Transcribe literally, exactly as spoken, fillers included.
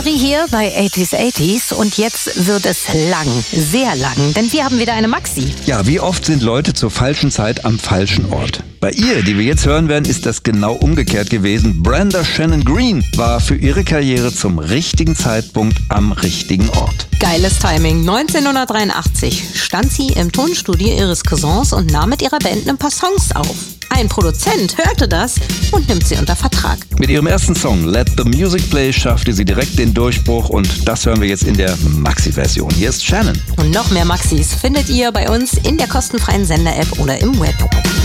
Annemarie hier bei achtziger achtziger und jetzt wird es lang, sehr lang, denn wir haben wieder eine Maxi. Ja, wie oft sind Leute zur falschen Zeit am falschen Ort? Bei ihr, die wir jetzt hören werden, ist das genau umgekehrt gewesen. Brenda Shannon Green war für ihre Karriere zum richtigen Zeitpunkt am richtigen Ort. Geiles Timing. neunzehnhundertdreiundachtzig stand sie im Tonstudio ihres Cousins und nahm mit ihrer Band ein paar Songs auf. Ein Produzent hörte das und nimmt sie unter Vertrag. Mit ihrem ersten Song Let the Music Play schaffte sie direkt den Durchbruch und das hören wir jetzt in der Maxi-Version. Hier ist Shannon. Und noch mehr Maxis findet ihr bei uns in der kostenfreien Sender-App oder im Web.